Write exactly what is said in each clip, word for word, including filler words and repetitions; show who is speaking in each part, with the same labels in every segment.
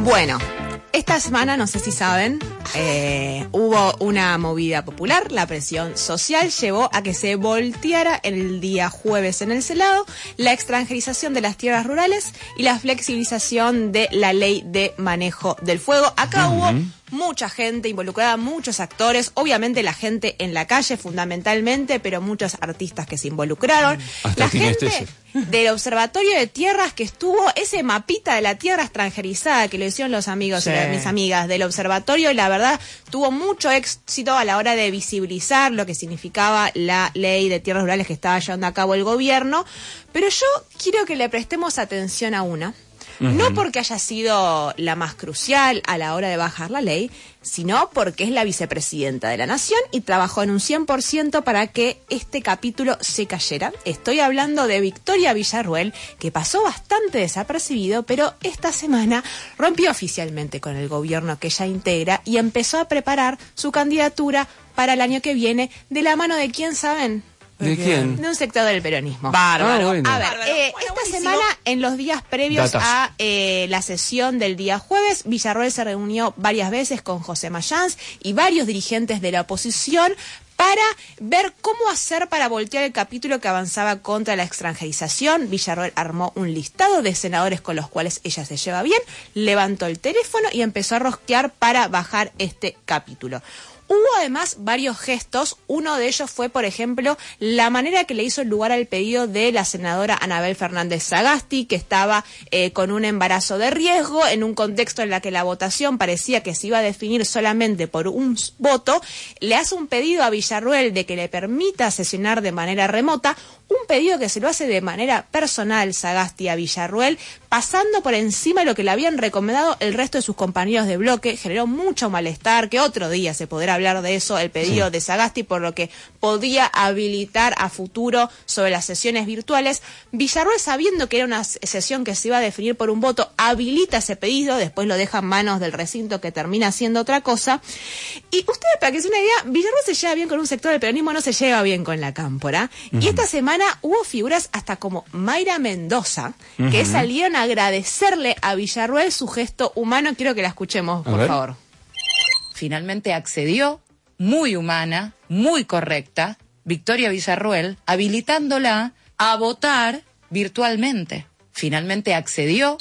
Speaker 1: Bueno, esta semana, no sé si saben, eh, hubo una movida popular. La presión social llevó a que se volteara el día jueves en el Senado la extranjerización de las tierras rurales y la flexibilización de la ley de manejo del fuego. Acá uh-huh. hubo mucha gente involucrada, muchos actores, obviamente la gente en la calle fundamentalmente, pero muchos artistas que se involucraron.
Speaker 2: Hasta
Speaker 1: la gente del Observatorio de Tierras que estuvo, ese mapita de la tierra extranjerizada que lo hicieron los amigos sí. y las, mis amigas del observatorio, y la verdad tuvo mucho éxito a la hora de visibilizar lo que significaba la ley de tierras rurales que estaba llevando a cabo el gobierno. Pero yo quiero que le prestemos atención a una. Uh-huh. No porque haya sido la más crucial a la hora de bajar la ley, sino porque es la vicepresidenta de la Nación y trabajó en un cien por ciento para que este capítulo se cayera. Estoy hablando de Victoria Villarruel, que pasó bastante desapercibido, pero esta semana rompió oficialmente con el gobierno que ella integra y empezó a preparar su candidatura para el año que viene, de la mano de quién, ¿saben?
Speaker 2: ¿De quién?
Speaker 1: De un sector del peronismo.
Speaker 2: Bárbaro. Ah, bueno.
Speaker 1: A ver, eh, bueno, esta buenísimo. semana, en los días previos Datas. a eh, la sesión del día jueves, Villarruel se reunió varias veces con José Mayans y varios dirigentes de la oposición para ver cómo hacer para voltear el capítulo que avanzaba contra la extranjerización. Villarruel armó un listado de senadores con los cuales ella se lleva bien, levantó el teléfono y empezó a rosquear para bajar este capítulo. Hubo además varios gestos. Uno de ellos fue, por ejemplo, la manera que le hizo lugar al pedido de la senadora Anabel Fernández Sagasti, que estaba eh, con un embarazo de riesgo, en un contexto en la que la votación parecía que se iba a definir solamente por un voto. Le hace un pedido a Villarruel de que le permita sesionar de manera remota, un pedido que se lo hace de manera personal Sagasti a Villarruel, pasando por encima de lo que le habían recomendado el resto de sus compañeros de bloque. Generó mucho malestar, que otro día se podrá hablar de eso, el pedido sí. de Sagasti, por lo que podía habilitar a futuro sobre las sesiones virtuales. Villarruel, sabiendo que era una sesión que se iba a definir por un voto, habilita ese pedido, después lo deja en manos del recinto, que termina haciendo otra cosa. Y ustedes, para que se den una idea, Villarruel se lleva bien con un sector del peronismo, no se lleva bien con la cámpora. Uh-huh. Y esta semana hubo figuras hasta como Mayra Mendoza, uh-huh. que salieron a agradecerle a Villarruel su gesto humano. Quiero que la escuchemos, por favor.
Speaker 3: Finalmente accedió, muy humana, muy correcta, Victoria Villarruel, habilitándola a votar virtualmente. Finalmente accedió.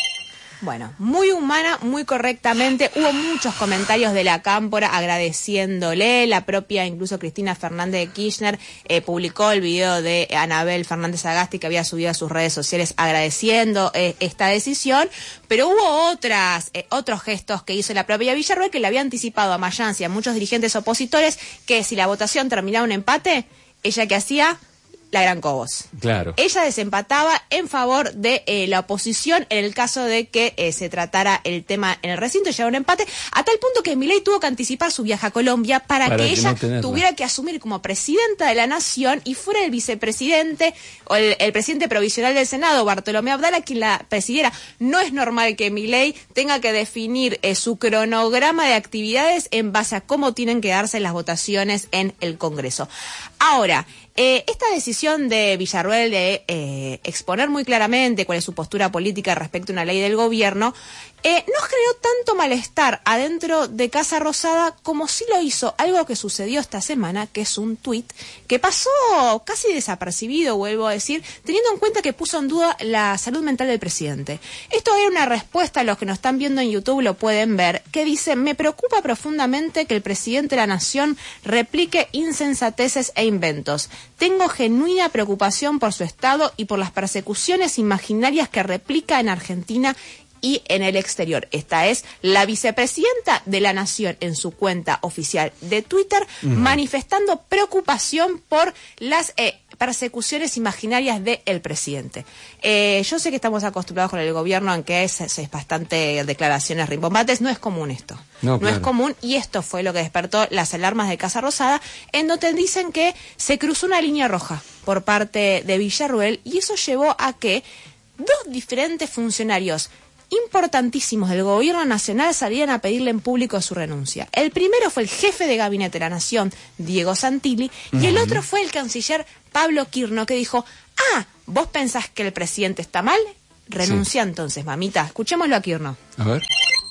Speaker 1: Bueno, muy humana, muy correctamente. Hubo muchos comentarios de la cámpora agradeciéndole. La propia, incluso Cristina Fernández de Kirchner, eh, publicó el video de Anabel Fernández Sagasti que había subido a sus redes sociales agradeciendo eh, esta decisión. Pero hubo otras, eh, otros gestos que hizo la propia Villarruel, que le había anticipado a Mayans y a muchos dirigentes opositores que si la votación terminaba un empate, ella ¿qué hacía? La gran Cobos.
Speaker 2: Claro.
Speaker 1: Ella desempataba en favor de eh, la oposición en el caso de que eh, se tratara el tema en el recinto y llegara un empate, a tal punto que Milei tuvo que anticipar su viaje a Colombia para, para que, que ella no tuviera que asumir como presidenta de la Nación y fuera el vicepresidente o el, el presidente provisional del Senado, Bartolomé Abdala, quien la presidiera. No es normal que Milei tenga que definir eh, su cronograma de actividades en base a cómo tienen que darse las votaciones en el Congreso. Ahora, Eh, esta decisión de Villarruel de eh, exponer muy claramente cuál es su postura política respecto a una ley del gobierno, eh, no generó tanto malestar adentro de Casa Rosada como sí lo hizo algo que sucedió esta semana, que es un tuit que pasó casi desapercibido, vuelvo a decir, teniendo en cuenta que puso en duda la salud mental del presidente. Esto era una respuesta, a los que nos están viendo en YouTube lo pueden ver, que dice: me preocupa profundamente que el presidente de la Nación replique insensateces e inventos. Tengo genuina preocupación por su estado y por las persecuciones imaginarias que replica en Argentina y en el exterior. Esta es la vicepresidenta de la Nación en su cuenta oficial de Twitter, uh-huh. manifestando preocupación por las eh, persecuciones imaginarias del presidente. Eh, yo sé que estamos acostumbrados con el gobierno en que es, es, es bastante declaraciones rimbombantes. No es común esto. No, no claro. es común, y esto fue lo que despertó las alarmas de Casa Rosada, en donde dicen que se cruzó una línea roja por parte de Villarruel, y eso llevó a que dos diferentes funcionarios importantísimos del gobierno nacional salían a pedirle en público su renuncia. El primero fue el jefe de gabinete de la Nación, Diego Santilli, uh-huh. y el otro fue el canciller Pablo Quirno, que dijo: ah, ¿vos pensás que el presidente está mal? Renuncia sí. entonces, mamita. Escuchémoslo a Quirno.
Speaker 2: A ver.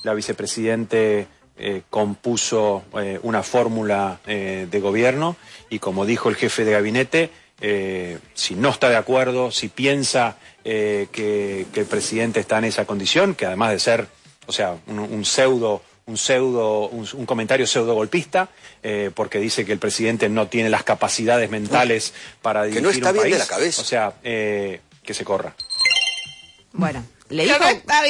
Speaker 2: la vicepresidente eh, compuso eh, una fórmula eh, de gobierno y, como dijo el jefe de gabinete, eh, si no está de acuerdo, si piensa eh, que, que el presidente está en esa condición, que además de ser, o sea, un, un pseudo... un pseudo, un, un comentario pseudo golpista, eh, porque dice que el presidente no tiene las capacidades mentales para dirigir
Speaker 4: que no está
Speaker 2: un
Speaker 4: bien
Speaker 2: país.
Speaker 4: de la cabeza.
Speaker 2: O sea, eh, que se corra.
Speaker 1: Bueno, le dijo,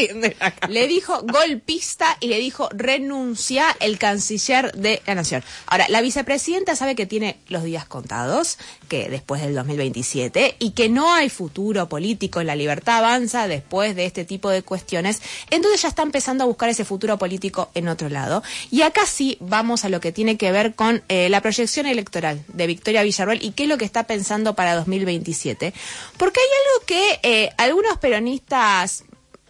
Speaker 1: le dijo golpista y le dijo renuncia el canciller de la nación. Ahora, la vicepresidenta sabe que tiene los días contados, que después del dos mil veintisiete, y que no hay futuro político, la libertad avanza después de este tipo de cuestiones, entonces ya está empezando a buscar ese futuro político en otro lado. Y acá sí vamos a lo que tiene que ver con eh, la proyección electoral de Victoria Villarruel y qué es lo que está pensando para dos mil veintisiete. Porque hay algo que eh, algunos peronistas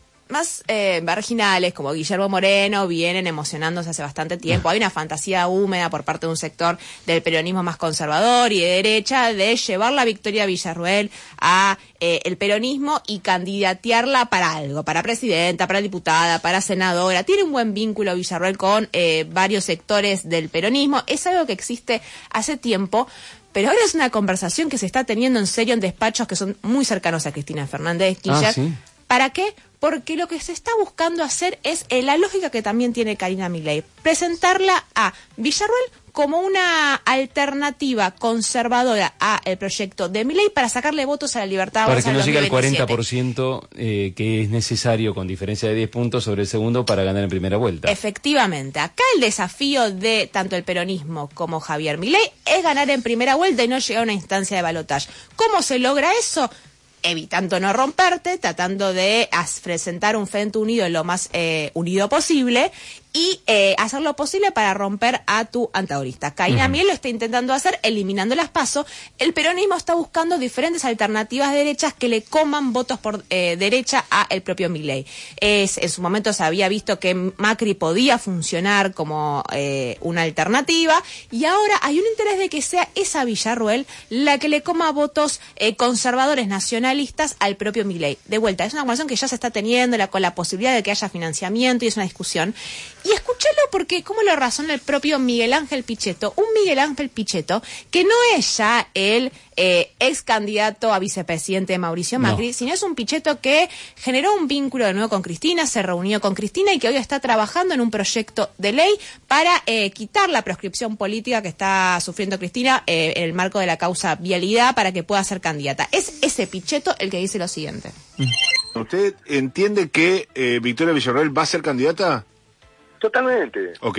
Speaker 1: más eh, marginales, como Guillermo Moreno, vienen emocionándose hace bastante tiempo. Hay una fantasía húmeda por parte de un sector del peronismo más conservador y de derecha de llevar la Victoria Villarruel a eh, el peronismo y candidatearla para algo, para presidenta, para diputada, para senadora. Tiene un buen vínculo Villarruel con eh, varios sectores del peronismo. Es algo que existe hace tiempo, pero ahora es una conversación que se está teniendo en serio en despachos que son muy cercanos a Cristina Fernández de Kirchner.
Speaker 5: Ah, ¿sí?
Speaker 1: ¿Para qué? Porque lo que se está buscando hacer es eh, la lógica que también tiene Karina Milei, presentarla a Villarruel como una alternativa conservadora al proyecto de Milei para sacarle votos a la libertad.
Speaker 5: Para que no llegue al
Speaker 1: dos mil veintisiete.
Speaker 5: cuarenta por ciento eh, que es necesario, con diferencia de diez puntos sobre el segundo, para ganar en primera vuelta.
Speaker 1: Efectivamente. Acá el desafío de tanto el peronismo como Javier Milei es ganar en primera vuelta y no llegar a una instancia de balotaje. ¿Cómo se logra eso? Evitando no romperte, tratando de presentar un frente unido lo más eh, unido posible y eh, hacer lo posible para romper a tu antagonista. Karina Milei lo está intentando hacer, eliminando las PASO. El peronismo está buscando diferentes alternativas de derechas que le coman votos por eh, derecha a el propio Milei. Es, en su momento se había visto que Macri podía funcionar como eh, una alternativa y ahora hay un interés de que sea esa Villarruel la que le coma votos eh, conservadores nacionalistas al propio Milei. De vuelta, es una conversación que ya se está teniendo la, con la posibilidad de que haya financiamiento y es una discusión. Y escúchalo porque cómo lo razona el propio Miguel Ángel Pichetto, un Miguel Ángel Pichetto que no es ya el eh, ex candidato a vicepresidente de Mauricio Macri, no. sino es un Pichetto que generó un vínculo de nuevo con Cristina, se reunió con Cristina y que hoy está trabajando en un proyecto de ley para eh, quitar la proscripción política que está sufriendo Cristina eh, en el marco de la causa vialidad para que pueda ser candidata. Es ese Pichetto el que dice lo siguiente.
Speaker 6: ¿Usted entiende que eh, Victoria Villarruel va a ser candidata?
Speaker 7: Totalmente.
Speaker 6: Ok.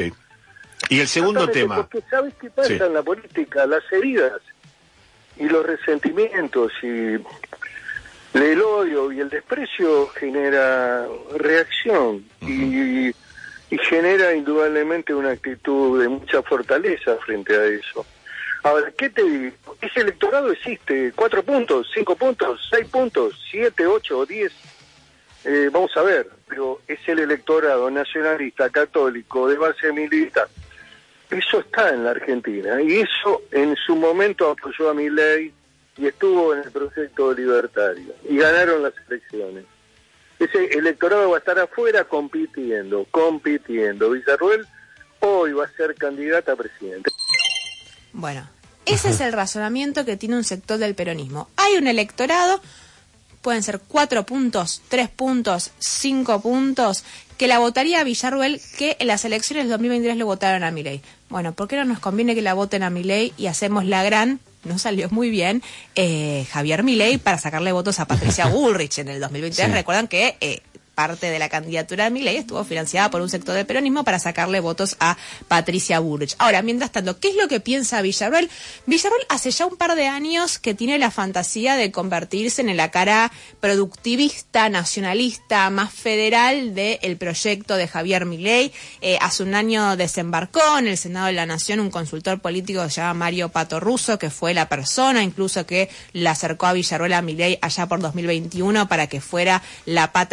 Speaker 6: Y el segundo
Speaker 7: Totalmente,
Speaker 6: tema.
Speaker 7: Porque ¿sabes qué pasa sí. en la política? Las heridas y los resentimientos y el odio y el desprecio genera reacción uh-huh. y, y genera indudablemente una actitud de mucha fortaleza frente a eso. Ahora, ¿qué te digo? Ese electorado existe. Cuatro puntos, cinco puntos, seis puntos, siete, ocho o diez. Eh, vamos a ver, pero es el electorado nacionalista, católico, de base militar. Eso está en la Argentina y eso en su momento apoyó a Milei y estuvo en el proyecto libertario y ganaron las elecciones. Ese electorado va a estar afuera compitiendo, compitiendo. Villarruel hoy va a ser candidata a presidente.
Speaker 1: Bueno, ese es el razonamiento que tiene un sector del peronismo. Hay un electorado, pueden ser cuatro puntos, tres puntos, cinco puntos, que la votaría a Villarruel, que en las elecciones del dos mil veintitrés le votaron a Milei. Bueno, ¿por qué no nos conviene que la voten a Milei y hacemos la gran, no salió muy bien, eh, Javier Milei para sacarle votos a Patricia Bullrich en el dos mil veintitrés? Sí. Recuerdan que eh, parte de la candidatura de Milei estuvo financiada por un sector del peronismo para sacarle votos a Patricia Bullrich. Ahora, mientras tanto, ¿qué es lo que piensa Villarruel? Villarruel hace ya un par de años que tiene la fantasía de convertirse en la cara productivista, nacionalista, más federal del proyecto de Javier Milei. Eh, hace un año desembarcó en el Senado de la Nación un consultor político que se llama Mario Pato Russo, que fue la persona incluso que le acercó a Villarruel a Milei allá por dos mil veintiuno para que fuera la pata nacionalista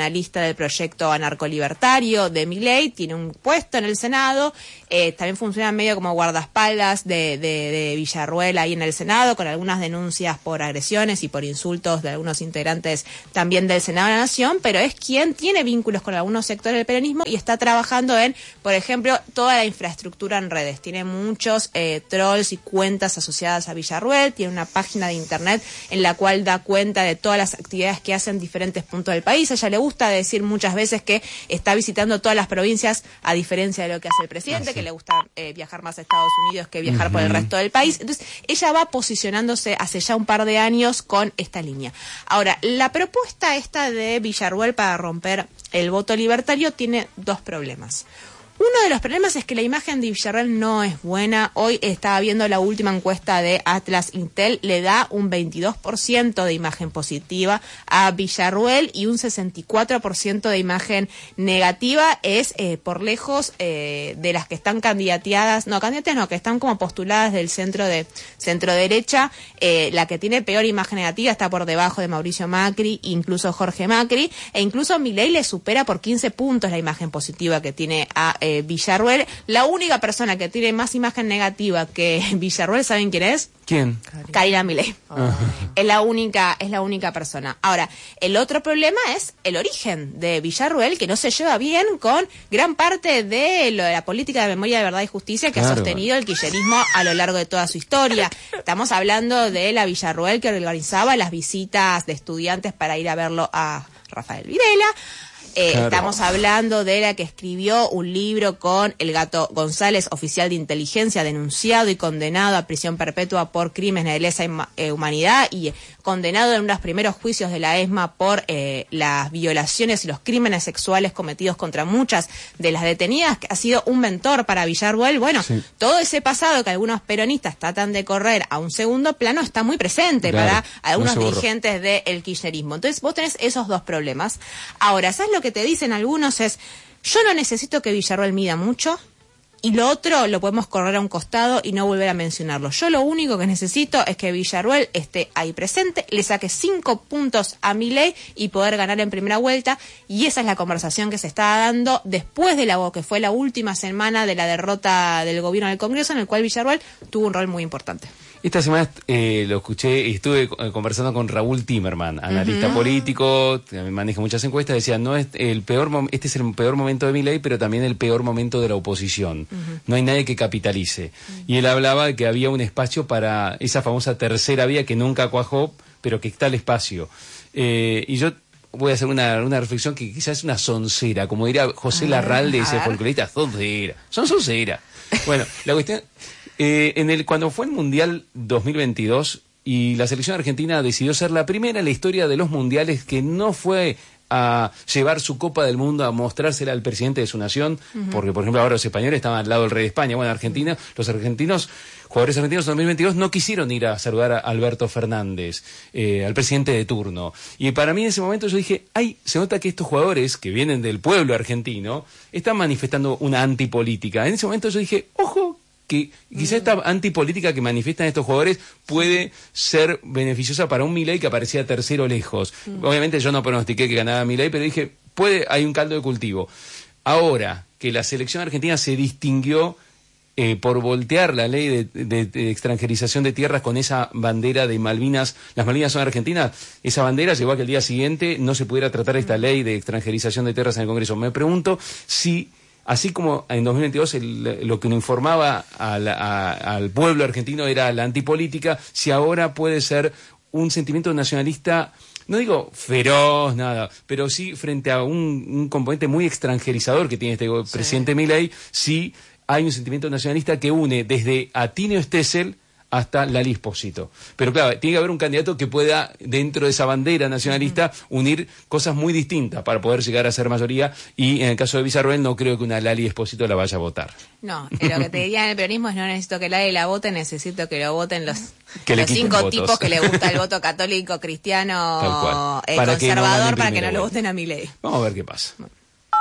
Speaker 1: lista del proyecto anarcolibertario de Milei, tiene un puesto en el Senado, eh, también funciona medio como guardaespaldas de, de, de Villarruel ahí en el Senado, con algunas denuncias por agresiones y por insultos de algunos integrantes también del Senado de la Nación, pero es quien tiene vínculos con algunos sectores del peronismo y está trabajando en, por ejemplo, toda la infraestructura en redes. Tiene muchos eh, trolls y cuentas asociadas a Villarruel, tiene una página de internet en la cual da cuenta de todas las actividades que hace en diferentes puntos del país. A ella le gusta decir muchas veces que está visitando todas las provincias, a diferencia de lo que hace el presidente, ah, sí. que le gusta eh, viajar más a Estados Unidos que viajar uh-huh. por el resto del país. Entonces, ella va posicionándose hace ya un par de años con esta línea. Ahora, la propuesta esta de Villarruel para romper el voto libertario tiene dos problemas. Uno de los problemas es que la imagen de Villarruel no es buena. Hoy estaba viendo la última encuesta de Atlas Intel, le da un veintidós por ciento de imagen positiva a Villarruel y un sesenta y cuatro por ciento de imagen negativa. Es eh, por lejos eh, de las que están candidateadas, no, candidatas no, que están como postuladas del centro de centro derecha. Eh, la que tiene peor imagen negativa está por debajo de Mauricio Macri, incluso Jorge Macri, e incluso Milei le supera por quince puntos la imagen positiva que tiene a eh, Villarruel. La única persona que tiene más imagen negativa que Villarruel, ¿saben quién es?
Speaker 5: ¿Quién?
Speaker 1: Karina Milei. Oh. Es la única, es la única persona. Ahora, el otro problema es el origen de Villarruel, que no se lleva bien con gran parte de lo de la política de memoria, de verdad y justicia que claro. ha sostenido el kirchnerismo a lo largo de toda su historia. Estamos hablando de la Villarruel que organizaba las visitas de estudiantes para ir a verlo a Rafael Videla. Eh, claro. Estamos hablando de la que escribió un libro con el Gato González, oficial de inteligencia, denunciado y condenado a prisión perpetua por crímenes de lesa humanidad y condenado en uno de los primeros juicios de la ESMA por eh, las violaciones y los crímenes sexuales cometidos contra muchas de las detenidas, que ha sido un mentor para Villarruel. Bueno, sí. todo ese pasado que algunos peronistas tratan de correr a un segundo plano está muy presente claro. para algunos no dirigentes del kirchnerismo. Entonces vos tenés esos dos problemas. Ahora, ¿sabes lo que te dicen algunos? Es, yo no necesito que Villarruel mida mucho, y lo otro lo podemos correr a un costado y no volver a mencionarlo. Yo lo único que necesito es que Villarruel esté ahí presente, le saque cinco puntos a Milei y poder ganar en primera vuelta, y esa es la conversación que se está dando después de la que fue la última semana de la derrota del gobierno en el Congreso, en el cual Villarruel tuvo un rol muy importante.
Speaker 5: Esta semana eh, lo escuché y estuve conversando con Raúl Timerman, analista uh-huh. político, también maneja muchas encuestas, decía, no es el peor mom- este es el peor momento de Milei, pero también el peor momento de la oposición. Uh-huh. No hay nadie que capitalice. Uh-huh. Y él hablaba de que había un espacio para esa famosa tercera vía que nunca cuajó, pero que está el espacio. Eh, y yo voy a hacer una, una reflexión que quizás es una soncera, como diría José uh-huh. Larralde, ese folclorista, soncera, son soncera. Bueno, la cuestión... Eh, en el cuando fue el Mundial dos mil veintidós y la selección argentina decidió ser la primera en la historia de los mundiales que no fue a llevar su Copa del Mundo a mostrársela al presidente de su nación, uh-huh. porque por ejemplo ahora los españoles estaban al lado del rey de España. Bueno, Argentina, los argentinos, jugadores argentinos en dos mil veintidós no quisieron ir a saludar a Alberto Fernández, eh, al presidente de turno. Y para mí en ese momento yo dije, ay, se nota que estos jugadores que vienen del pueblo argentino están manifestando una antipolítica. En ese momento yo dije, ojo, que quizá esta antipolítica que manifiestan estos jugadores puede ser beneficiosa para un Milei que aparecía tercero lejos. Mm. Obviamente yo no pronostiqué que ganaba Milei, pero dije, puede, hay un caldo de cultivo. Ahora que la selección argentina se distinguió eh, por voltear la ley de, de, de extranjerización de tierras con esa bandera de Malvinas, las Malvinas son argentinas, esa bandera llegó a que el día siguiente no se pudiera tratar esta ley de extranjerización de tierras en el Congreso. Me pregunto si... Así como en dos mil veintidós el, lo que nos informaba a la, a, al pueblo argentino era la antipolítica, si ahora puede ser un sentimiento nacionalista, no digo feroz, nada, pero sí frente a un, un componente muy extranjerizador que tiene este sí. presidente Milei, sí hay un sentimiento nacionalista que une desde Atinio Stessel hasta Lali Espósito. Pero claro, tiene que haber un candidato que pueda, dentro de esa bandera nacionalista, unir cosas muy distintas para poder llegar a ser mayoría, y en el caso de Villarruel no creo que una Lali Espósito la vaya a votar.
Speaker 1: No, lo que te diría en el peronismo es no necesito que Lali la vote, necesito que lo voten los, los cinco votos. Tipos que le gusta el voto católico, cristiano, eh, para conservador, que no para que no lo voten a Milei.
Speaker 5: Vamos a ver qué pasa. Bueno.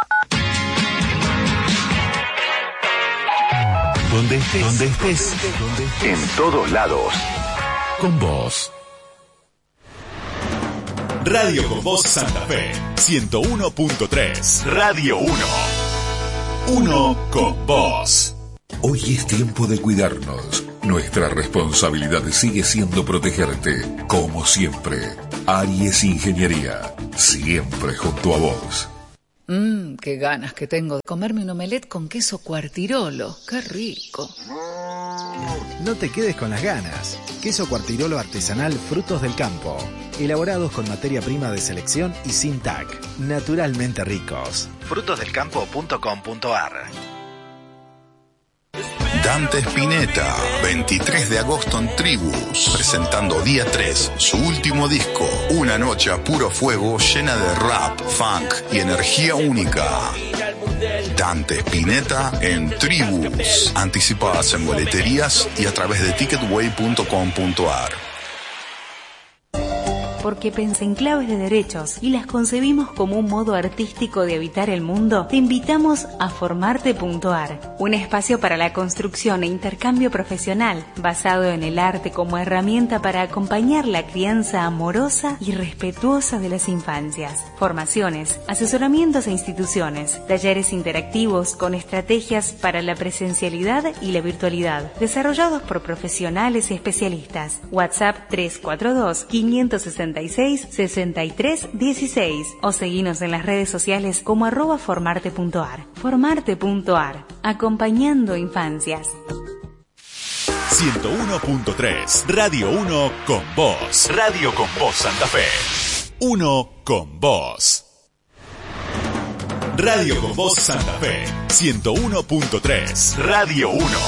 Speaker 4: Donde estés, donde estés, donde estés, en todos lados, con vos. Radio con Voz Santa Fe, ciento uno punto tres. Radio uno. Uno con vos.
Speaker 8: Hoy es tiempo de cuidarnos. Nuestra responsabilidad sigue siendo protegerte, como siempre. Aries Ingeniería, siempre junto a vos.
Speaker 3: Mmm, qué ganas que tengo de comerme un omelette con queso Cuartirolo. Qué rico.
Speaker 9: No te quedes con las ganas. Queso Cuartirolo artesanal Frutos del Campo. Elaborados con materia prima de selección y sin T A C. Naturalmente ricos. frutos del campo punto com punto a r.
Speaker 10: Dante Spinetta, veintitrés de agosto en Tribus, presentando día tres, su último disco, una noche a puro fuego llena de rap, funk y energía única. Dante Spinetta en Tribus, anticipadas en boleterías y a través de ticketway punto com punto a r.
Speaker 11: Porque pensé en claves de derechos y las concebimos como un modo artístico de habitar el mundo, te invitamos a formarte punto a r, un espacio para la construcción e intercambio profesional, basado en el arte como herramienta para acompañar la crianza amorosa y respetuosa de las infancias. Formaciones, asesoramientos e instituciones, talleres interactivos con estrategias para la presencialidad y la virtualidad, desarrollados por profesionales y especialistas. WhatsApp tres cuatro dos, cinco seis seis, sesenta y tres dieciséis o seguinos en las redes sociales como arroba formarte punto a r. Formarte punto a r, acompañando infancias.
Speaker 4: ciento uno punto tres, Radio uno con vos. Radio con vos Santa Fe. Uno con vos. Radio con vos Santa Fe, ciento uno punto tres. Radio uno.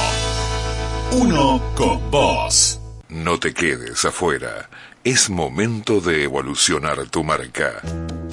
Speaker 4: Uno con vos.
Speaker 8: No te quedes afuera. Es momento de evolucionar tu marca.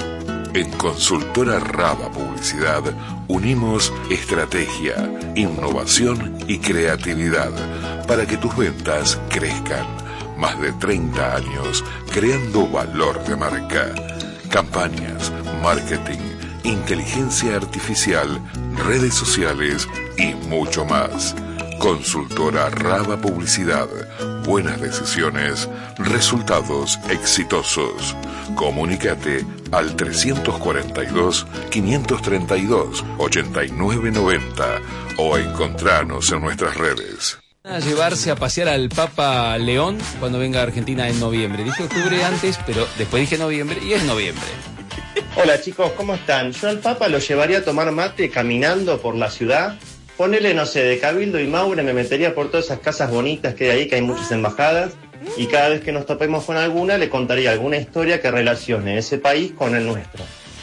Speaker 8: En Consultora Raba Publicidad unimos estrategia, innovación y creatividad para que tus ventas crezcan. Más de treinta años creando valor de marca. Campañas, marketing, inteligencia artificial, redes sociales y mucho más. Consultora Raba Publicidad. Buenas decisiones, resultados exitosos. Comunícate al trescientos cuarenta y dos, quinientos treinta y dos, ochenta y nueve noventa o encontrarnos en nuestras redes.
Speaker 5: A llevarse a pasear al Papa León cuando venga a Argentina en noviembre. Dije octubre antes, pero después dije noviembre y es noviembre.
Speaker 12: Hola chicos, ¿cómo están? Yo al Papa lo llevaría a tomar mate caminando por la ciudad. Ponele, no sé, de Cabildo y Maure me metería por todas esas casas bonitas que hay ahí, que hay muchas embajadas, y cada vez que nos topemos con alguna le contaría alguna historia que relacione ese país con el nuestro.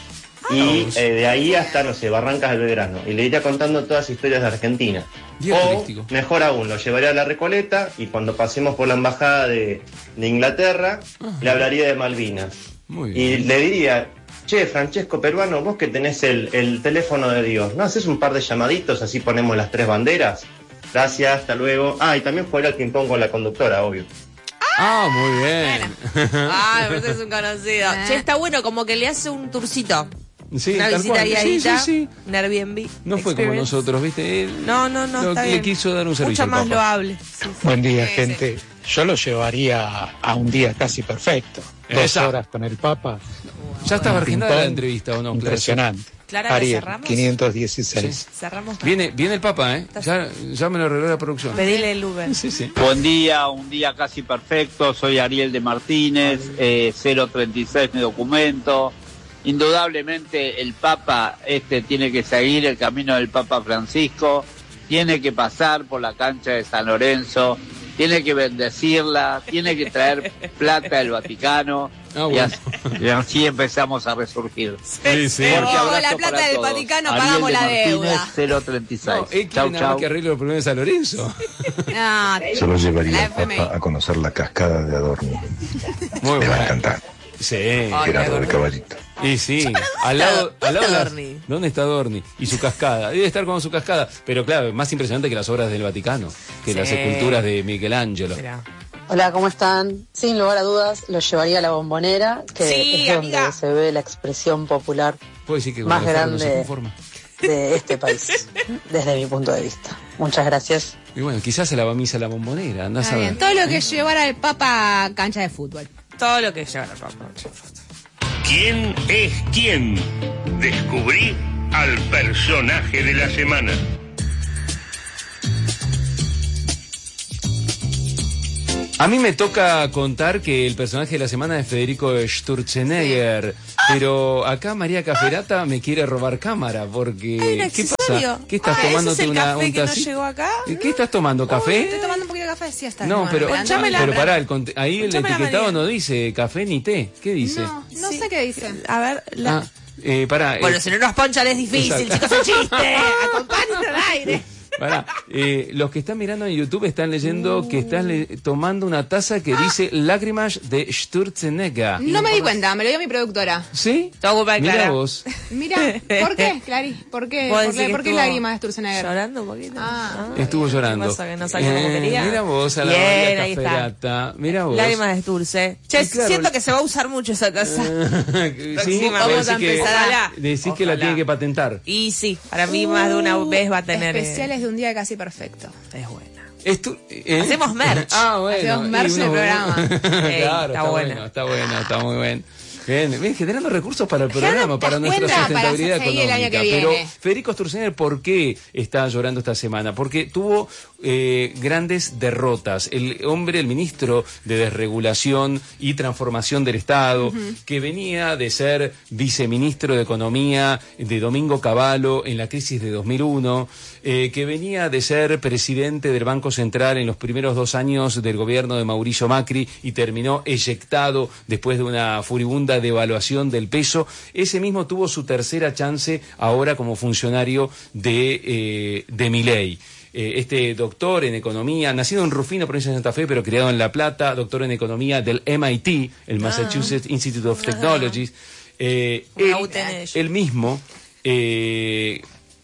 Speaker 12: Y eh, de ahí hasta, no sé, Barrancas del Belgrano, y le iría contando todas las historias de Argentina. O, mejor aún, lo llevaría a la Recoleta y cuando pasemos por la embajada de, de Inglaterra, ajá, le hablaría de Malvinas. Muy bien. Y le diría: che, Francesco Peruano, vos que tenés el, el teléfono de Dios, ¿no haces un par de llamaditos, así ponemos las tres banderas? Gracias, hasta luego. Ah, y también jugar al ping-pong con la conductora, obvio.
Speaker 5: Ah, muy bien.
Speaker 1: Bueno. Ah, pero es un conocido. Che, está bueno, como que le hace un tourcito.
Speaker 5: Sí,
Speaker 1: una
Speaker 5: tal
Speaker 1: visita
Speaker 5: cual.
Speaker 1: guiadita,
Speaker 5: Sí, sí, sí.
Speaker 1: un Airbnb.
Speaker 5: No fue como nosotros, ¿viste? Él
Speaker 1: no, no, no,
Speaker 5: lo,
Speaker 1: está
Speaker 5: le
Speaker 1: bien.
Speaker 5: quiso dar un servicio.
Speaker 1: Mucho más loable. Sí, sí.
Speaker 13: Buen día,
Speaker 1: sí,
Speaker 13: gente.
Speaker 1: Sí.
Speaker 13: Yo lo llevaría a un día casi perfecto. Esa. Dos horas con el Papa.
Speaker 5: Ya estaba agendada la entrevista, ¿o no?
Speaker 13: Impresionante.
Speaker 1: Clara,
Speaker 13: Ariel,
Speaker 1: cerramos.
Speaker 13: quinientos dieciséis.
Speaker 5: Sí.
Speaker 1: Cerramos.
Speaker 5: Viene, viene el Papa, ¿eh? Ya, ya me lo arregló la producción.
Speaker 1: Pedile el Uber.
Speaker 5: Sí, sí.
Speaker 14: Buen día, un día casi perfecto. Soy Ariel de Martínez, eh, cero treinta y seis mi documento. Indudablemente el Papa este tiene que seguir el camino del Papa Francisco, tiene que pasar por la cancha de San Lorenzo, tiene que bendecirla, tiene que traer plata del Vaticano. Ah, bueno. y, así, y así empezamos a resurgir.
Speaker 1: Sí, sí. Oh, la plata del Vaticano, Ariel pagamos de la
Speaker 14: Martínez,
Speaker 1: deuda.
Speaker 14: cero treinta y seis.
Speaker 5: No, ¿eh, chau, nada chau. Más que arregle los problemas de San Lorenzo.
Speaker 1: No,
Speaker 15: yo lo llevaría al Papa a conocer la cascada de Adorni.
Speaker 5: Muy
Speaker 15: Le
Speaker 5: bueno.
Speaker 15: va a encantar.
Speaker 5: Sí.
Speaker 15: Gerardo de Caballito.
Speaker 5: Y sí, al lado, al lado está Dorni? ¿Dónde está Dorni? Y su cascada. Debe estar con su cascada. Pero claro, más impresionante que las obras del Vaticano, que sí. Las esculturas de Michelangelo. Mirá.
Speaker 16: Hola, ¿cómo están? Sin lugar a dudas, lo llevaría a la Bombonera, que sí, es donde amiga. Se ve la expresión popular
Speaker 5: que
Speaker 16: más grande de este país, desde mi punto de vista. Muchas gracias.
Speaker 5: Y bueno, quizás se la va a misa a la Bombonera, andás a ver.
Speaker 1: Todo lo que llevara el Papa a cancha de fútbol. Todo lo que llevara el Papa a cancha de fútbol.
Speaker 17: ¿Quién es quién? Descubrí al personaje de la semana.
Speaker 5: A mí me toca contar que el personaje de la semana es Federico Sturzenegger, sí. Pero acá María Caferata me quiere robar cámara porque ¿qué pasa? ¿Qué estás
Speaker 1: ah,
Speaker 5: tomándote
Speaker 1: ¿ese es el
Speaker 5: una
Speaker 1: café
Speaker 5: un
Speaker 1: que no
Speaker 5: taci-
Speaker 1: llegó acá?
Speaker 5: ¿Qué estás tomando? ¿Café?
Speaker 1: Uy, estoy tomando un poquito de café, sí, está.
Speaker 5: No, pero, pero pará, el conte- ahí el
Speaker 1: Ponchame la
Speaker 5: etiquetado
Speaker 1: María.
Speaker 5: no dice café ni té. ¿Qué dice?
Speaker 1: No, no sí. sé qué dice. A ver, la...
Speaker 5: Ah, eh, pará.
Speaker 1: Bueno,
Speaker 5: eh,
Speaker 1: si no nos ponchan es difícil,
Speaker 5: exacto.
Speaker 1: chicos, es un chiste. Acompáñense al aire.
Speaker 5: Pará, eh, los que están mirando en YouTube están leyendo uh. que estás le- tomando una taza que dice Lágrimas de Sturzenegger.
Speaker 1: No me di cuenta, me lo dio mi productora.
Speaker 5: ¿Sí?
Speaker 1: Todo culpa de
Speaker 5: Mira
Speaker 1: Clara.
Speaker 5: vos.
Speaker 1: Mira, ¿por qué, Clary? ¿Por qué? ¿Por qué, ¿por qué lágrimas de Sturzenegger?
Speaker 18: Llorando un poquito.
Speaker 1: Ah,
Speaker 5: Estuvo llorando.
Speaker 18: ¿Qué pasa, que no salió como quería?
Speaker 5: Mira vos, a la
Speaker 18: Bien,
Speaker 5: María
Speaker 18: ahí
Speaker 5: Caferata. Mira vos.
Speaker 18: Lágrimas de Sturce. Che,
Speaker 5: claro,
Speaker 18: siento que se va a usar mucho esa taza.
Speaker 5: Sí,
Speaker 18: vamos a empezar a...
Speaker 5: Decís que la tiene que patentar.
Speaker 18: Y sí, para mí más de una vez va a tener...
Speaker 1: Especiales de un día casi perfecto.
Speaker 18: Es buena.
Speaker 5: Estu ¿eh?
Speaker 18: Hacemos merch.
Speaker 5: Ah, bueno.
Speaker 1: Hacemos merch en el programa.
Speaker 5: Claro,
Speaker 18: Ey,
Speaker 5: está,
Speaker 18: está
Speaker 5: bueno,
Speaker 18: buena.
Speaker 5: está bueno, está muy bien. Bien, bien, generando recursos para el programa, para nuestra
Speaker 1: cuenta
Speaker 5: sustentabilidad
Speaker 1: para seguir el año
Speaker 5: económica.
Speaker 1: que
Speaker 5: Pero
Speaker 1: viene.
Speaker 5: Federico Sturzenegger, ¿por qué está llorando esta semana? Porque tuvo eh, grandes derrotas. El hombre, el ministro de Desregulación y Transformación del Estado, uh-huh. que venía de ser viceministro de Economía de Domingo Cavallo en la crisis de dos mil uno, eh, que venía de ser presidente del Banco Central en los primeros dos años del gobierno de Mauricio Macri y terminó eyectado después de una furibunda devaluación del peso. Ese mismo tuvo su tercera chance ahora como funcionario de, eh, de Milei. Eh, este doctor en economía, nacido en Rufino, provincia de Santa Fe, pero criado en La Plata, doctor en economía del M I T, el Massachusetts ah. Institute of Technology. Eh, él, él mismo... Eh,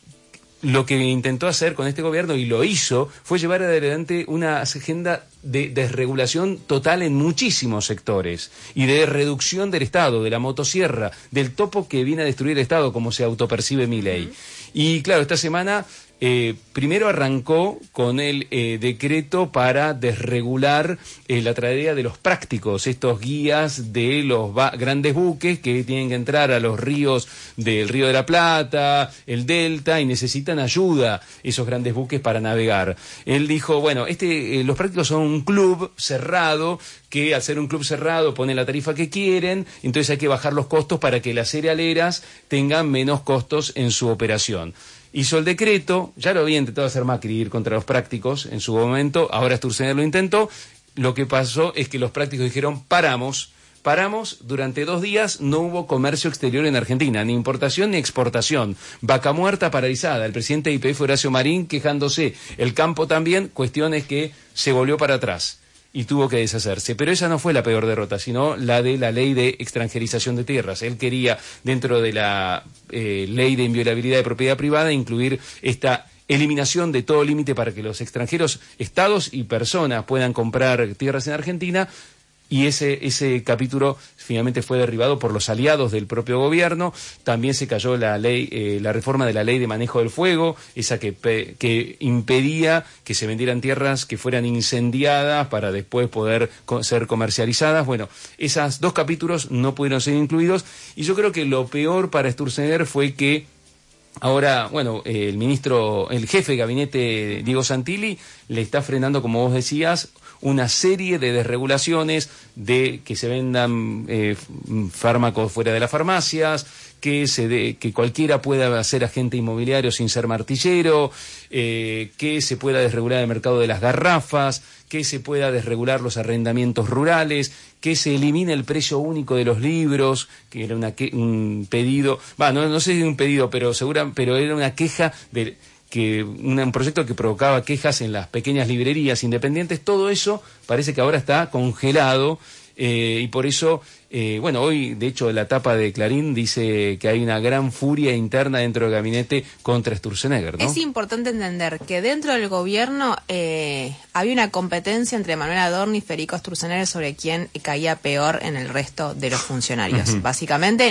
Speaker 5: lo que intentó hacer con este gobierno, y lo hizo, fue llevar adelante una agenda de desregulación total en muchísimos sectores y de reducción del Estado, de la motosierra, del topo que viene a destruir el Estado, como se autopercibe Milei. Uh-huh. Y claro, esta semana eh, primero arrancó con el eh, decreto para desregular eh, la tragedia de los prácticos, estos guías de los ba- grandes buques que tienen que entrar a los ríos del Río de la Plata, el Delta, y necesitan ayuda esos grandes buques para navegar. Él dijo, bueno, este eh, los prácticos son un club cerrado que al ser un club cerrado pone la tarifa que quieren, entonces hay que bajar los costos para que las cerealeras tengan menos costos en su operación. Hizo el decreto, ya lo había intentado hacer Macri, ir contra los prácticos en su momento, ahora Sturzenegger lo intentó. Lo que pasó es que los prácticos dijeron, paramos, paramos, durante dos días no hubo comercio exterior en Argentina, ni importación ni exportación. Vaca muerta paralizada, el presidente de I P F, Horacio Marín, quejándose, el campo también, cuestión es que se volvió para atrás y tuvo que deshacerse. Pero esa no fue la peor derrota, sino la de la ley de extranjerización de tierras. Él quería, dentro de la eh, ley de inviolabilidad de propiedad privada, incluir esta eliminación de todo límite para que los extranjeros, estados y personas puedan comprar tierras en Argentina. Y ese, ese capítulo finalmente fue derribado por los aliados del propio gobierno. También se cayó la ley, eh, la reforma de la ley de manejo del fuego, esa que, pe, que impedía que se vendieran tierras que fueran incendiadas para después poder co- ser comercializadas. Bueno, esos dos capítulos no pudieron ser incluidos. Y yo creo que lo peor para Sturzenegger fue que ahora, bueno, eh, el ministro, el jefe de gabinete, Diego Santilli, le está frenando, como vos decías, una serie de desregulaciones, de que se vendan eh, fármacos fuera de las farmacias, que se de, que cualquiera pueda ser agente inmobiliario sin ser martillero, eh, que se pueda desregular el mercado de las garrafas, que se pueda desregular los arrendamientos rurales, que se elimine el precio único de los libros, que era una que, un pedido, va, no, no sé si un pedido, pero segura, pero era una queja de que un proyecto que provocaba quejas en las pequeñas librerías independientes. Todo eso parece que ahora está congelado, eh, y por eso, eh, bueno, hoy de hecho la tapa de Clarín dice que hay una gran furia interna dentro del gabinete contra Sturzenegger, ¿no?
Speaker 1: Es importante entender que dentro del gobierno eh, había una competencia entre Manuel Adorni y Federico Sturzenegger sobre quién caía peor en el resto de los funcionarios. Uh-huh. Básicamente,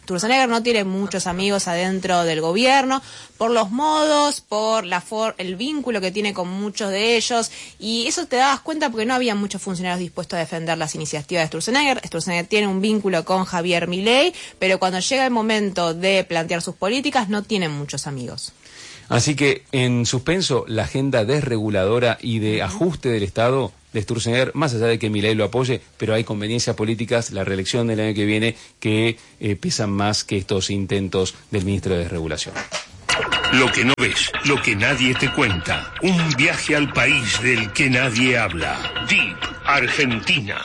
Speaker 1: Sturzenegger no tiene muchos amigos adentro del gobierno, por los modos, por la for el vínculo que tiene con muchos de ellos, y eso te dabas cuenta porque no había muchos funcionarios dispuestos a defender las iniciativas de Sturzenegger. Sturzenegger tiene un vínculo con Javier Milei, pero cuando llega el momento de plantear sus políticas no tiene muchos amigos.
Speaker 5: Así que en suspenso la agenda desreguladora y de ajuste del Estado de Sturzenegger, más allá de que Milei lo apoye, pero hay conveniencias políticas, la reelección del año que viene, que eh, pesan más que estos intentos del ministro de Desregulación.
Speaker 17: Lo que no ves, lo que nadie te cuenta. Un viaje al país del que nadie habla. Deep, Argentina.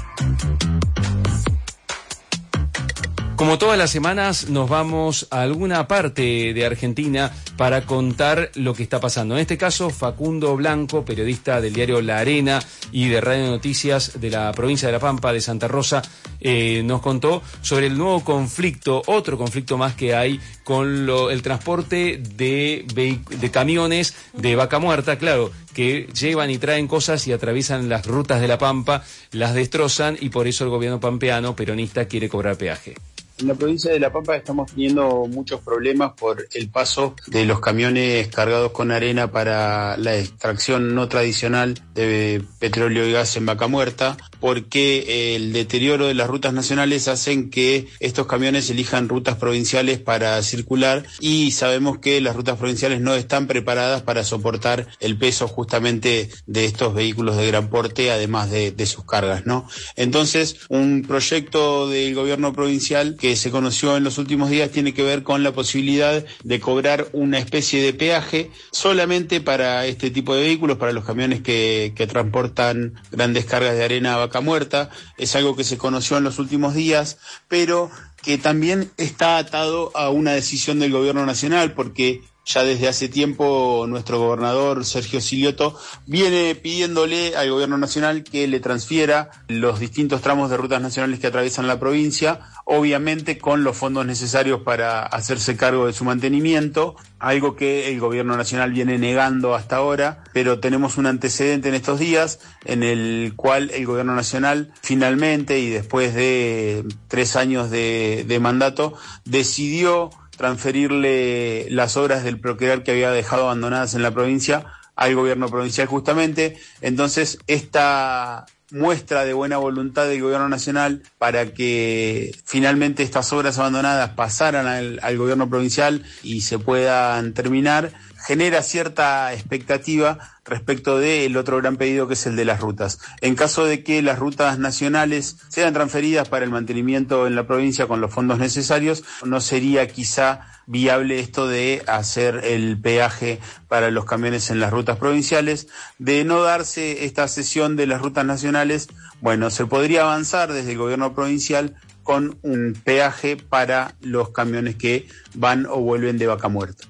Speaker 5: Como todas las semanas, nos vamos a alguna parte de Argentina para contar lo que está pasando. En este caso, Facundo Blanco, periodista del diario La Arena y de Radio Noticias de la provincia de La Pampa, de Santa Rosa, eh, nos contó sobre el nuevo conflicto, otro conflicto más que hay con lo, el transporte de, de camiones de vaca muerta, claro, que llevan y traen cosas y atraviesan las rutas de La Pampa, las destrozan y por eso el gobierno pampeano peronista quiere cobrar peaje.
Speaker 19: En la provincia de La Pampa estamos teniendo muchos problemas por el paso de los camiones cargados con arena para la extracción no tradicional de petróleo y gas en Vaca Muerta, porque el deterioro de las rutas nacionales hacen que estos camiones elijan rutas provinciales para circular y sabemos que las rutas provinciales no están preparadas para soportar el peso justamente de estos vehículos de gran porte, además de, de sus cargas, ¿no? Entonces, un proyecto del gobierno provincial que que se conoció en los últimos días tiene que ver con la posibilidad de cobrar una especie de peaje solamente para este tipo de vehículos, para los camiones que, que transportan grandes cargas de arena a Vaca Muerta. Es algo que se conoció en los últimos días, pero que también está atado a una decisión del gobierno nacional, porque ya desde hace tiempo nuestro gobernador Sergio Silioto viene pidiéndole al gobierno nacional que le transfiera los distintos tramos de rutas nacionales que atraviesan la provincia, obviamente con los fondos necesarios para hacerse cargo de su mantenimiento, algo que el gobierno nacional viene negando hasta ahora, pero tenemos un antecedente en estos días en el cual el gobierno nacional finalmente, y después de tres años de, de mandato, decidió transferirle las obras del Procrear que había dejado abandonadas en la provincia al gobierno provincial justamente. Entonces, esta muestra de buena voluntad del gobierno nacional para que finalmente estas obras abandonadas pasaran al, al gobierno provincial y se puedan terminar, genera cierta expectativa respecto del otro gran pedido, que es el de las rutas. En caso de que las rutas nacionales sean transferidas para el mantenimiento en la provincia con los fondos necesarios, no sería quizá viable esto de hacer el peaje para los camiones en las rutas provinciales. De no darse esta cesión de las rutas nacionales, bueno, se podría avanzar desde el gobierno provincial con un peaje para los camiones que van o vuelven de Vaca Muerta.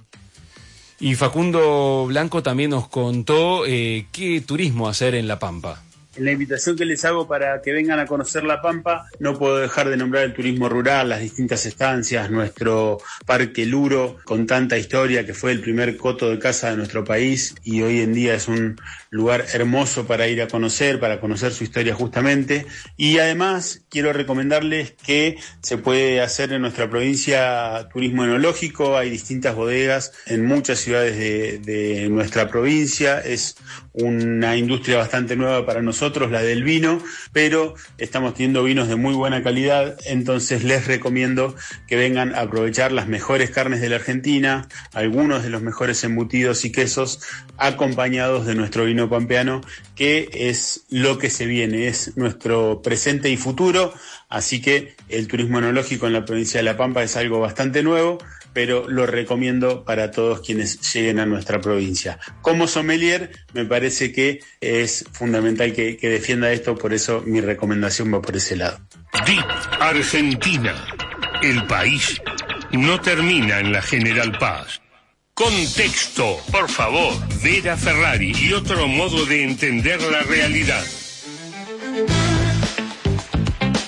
Speaker 5: Y Facundo Blanco también nos contó eh, qué turismo hacer en La Pampa.
Speaker 19: En la invitación que les hago para que vengan a conocer La Pampa, no puedo dejar de nombrar el turismo rural, las distintas estancias, nuestro Parque Luro, con tanta historia, que fue el primer coto de caza de nuestro país y hoy en día es un lugar hermoso para ir a conocer, para conocer su historia justamente. Y además quiero recomendarles que se puede hacer en nuestra provincia turismo enológico. Hay distintas bodegas en muchas ciudades de, de nuestra provincia. Es una industria bastante nueva para nosotros, la del vino, pero estamos teniendo vinos de muy buena calidad, entonces les recomiendo que vengan a aprovechar las mejores carnes de la Argentina, algunos de los mejores embutidos y quesos, acompañados de nuestro vino pampeano, que es lo que se viene, es nuestro presente y futuro, así que el turismo enológico en la provincia de La Pampa es algo bastante nuevo, pero lo recomiendo para todos quienes lleguen a nuestra provincia. Como sommelier, me parece que es fundamental que, que defienda esto, por eso mi recomendación va por ese lado.
Speaker 17: Deep Argentina. El país no termina en la General Paz. Contexto, por favor. Vera Ferrari y otro modo de entender la realidad.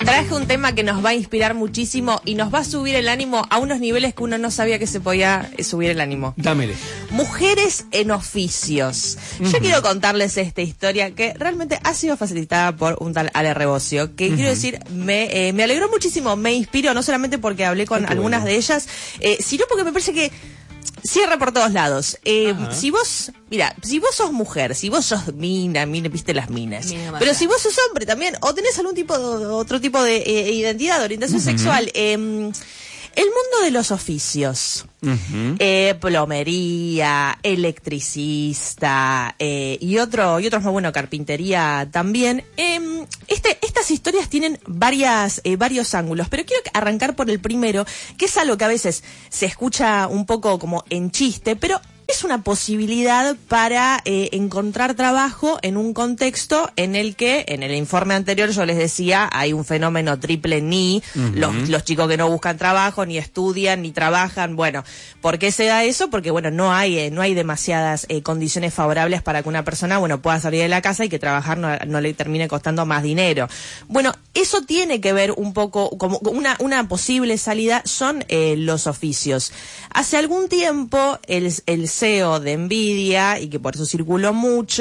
Speaker 18: Traje un tema que nos va a inspirar muchísimo y nos va a subir el ánimo a unos niveles que uno no sabía que se podía subir el ánimo.
Speaker 5: Dámele.
Speaker 18: Mujeres en oficios. Uh-huh. Yo quiero contarles esta historia que realmente ha sido facilitada por un tal Ale Rebocio, que uh-huh. quiero decir, me, eh, me alegró muchísimo, me inspiró, no solamente porque hablé con Qué algunas bueno. de ellas, eh, sino porque me parece que cierra por todos lados. Eh, si vos, mira, si vos sos mujer, si vos sos mina, mina, viste las minas, mina pero si vos sos hombre también, o tenés algún tipo de, otro tipo de eh, identidad, de orientación uh-huh. sexual, eh, el mundo de los oficios, uh-huh. eh, plomería, electricista, eh, y otro, y otros más, bueno, carpintería también, eh, este, estas historias tienen varias, eh, varios ángulos, pero quiero arrancar por el primero, que es algo que a veces se escucha un poco como en chiste, pero es una posibilidad para eh, encontrar trabajo en un contexto en el que, en el informe anterior yo les decía, hay un fenómeno triple ni, uh-huh. los, los chicos que no buscan trabajo, ni estudian, ni trabajan. Bueno, ¿por qué se da eso? Porque, bueno, no hay eh, no hay demasiadas eh, condiciones favorables para que una persona, bueno, pueda salir de la casa y que trabajar no, no le termine costando más dinero. Bueno, eso tiene que ver un poco, como una, una posible salida son eh, los oficios. Hace algún tiempo el, el C E O de Nvidia, y que por eso circuló mucho,